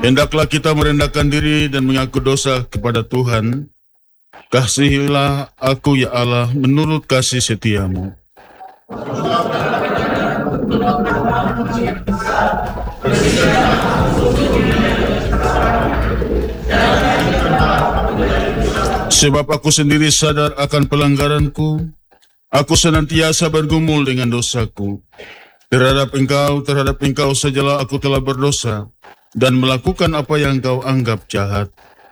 Hendaklah kita merendahkan diri dan mengaku dosa kepada Tuhan. Kasihilah aku ya Allah menurut kasih setiamu. Sebab aku sendiri sadar akan pelanggaranku. Aku senantiasa bergumul dengan dosaku. Terhadap engkau sajalah aku telah berdosa dan melakukan apa yang kau anggap jahat.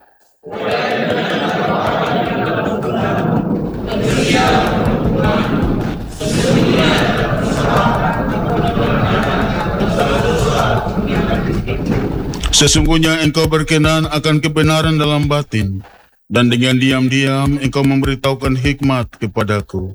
Sesungguhnya engkau berkenan akan kebenaran dalam batin, dan dengan diam-diam engkau memberitahukan hikmat kepadaku.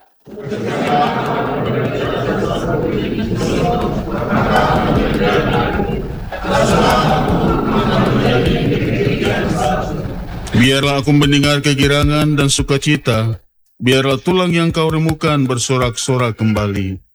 Biarlah aku mendengar kegirangan dan sukacita, biarlah tulang yang kau remukan bersorak-sorak kembali.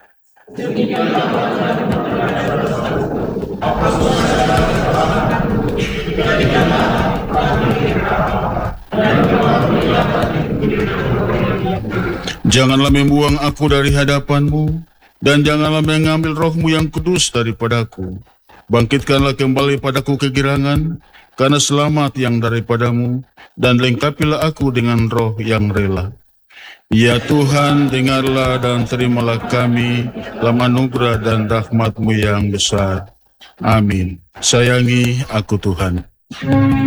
Janganlah membuang aku dari hadapanmu, dan janganlah mengambil rohmu yang kudus daripadaku. Bangkitkanlah kembali padaku kegirangan, karena selamat yang daripadamu, dan lengkapilah aku dengan roh yang rela. Ya Tuhan, dengarlah dan terimalah kami dalam anugerah dan rahmat-Mu yang besar. Amin. Sayangi aku Tuhan.